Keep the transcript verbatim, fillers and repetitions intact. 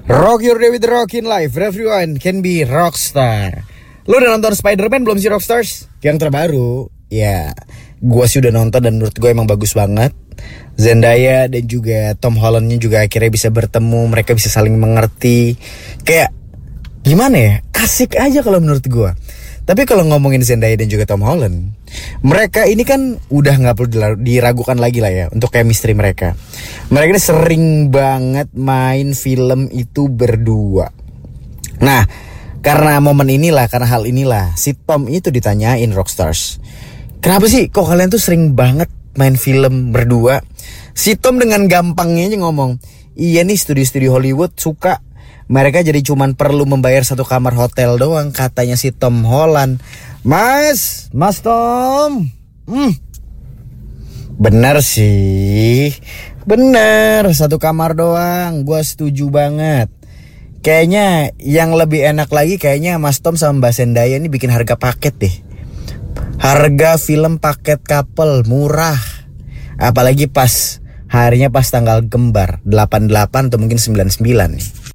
Rock your day with the rock in life. Everyone can be rockstar. Lu udah nonton Spider-Man belum sih, Rockstars? Yang terbaru. Ya, gue sih udah nonton dan menurut gue emang bagus banget. Zendaya dan juga Tom Hollandnya juga akhirnya bisa bertemu. Mereka bisa saling mengerti. Kayak gimana ya, asik aja kalau menurut gue. Tapi kalau ngomongin Zendaya dan juga Tom Holland, mereka ini kan udah gak perlu diragukan lagi lah ya untuk chemistry mereka. Mereka ini sering banget main film itu berdua. Nah, karena momen inilah, karena hal inilah, si Tom itu ditanyain Rockstars, kenapa sih kok kalian tuh sering banget main film berdua? Si Tom dengan gampangnya aja ngomong, iya nih studio-studio Hollywood suka. Mereka jadi cuman perlu membayar satu kamar hotel doang, katanya si Tom Holland. Mas, Mas Tom. Hmm. Bener sih. Bener, satu kamar doang. Gua setuju banget. Kayaknya yang lebih enak lagi kayaknya Mas Tom sama Mbak Zendaya ini bikin harga paket deh. Harga film paket couple murah. Apalagi pas harinya pas tanggal kembar delapan puluh delapan atau mungkin sembilan puluh sembilan nih.